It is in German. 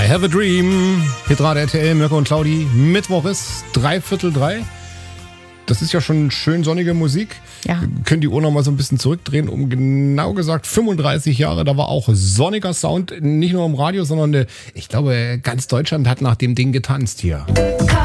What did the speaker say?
I have a dream. Hitradio RTL, Mirko und Claudi. Mittwoch ist 3:45. Das ist ja schon schön sonnige Musik. Ja. Können die Uhr noch mal so ein bisschen zurückdrehen, um genau gesagt 35 Jahre. Da war auch sonniger Sound, nicht nur im Radio, sondern ich glaube, ganz Deutschland hat nach dem Ding getanzt hier.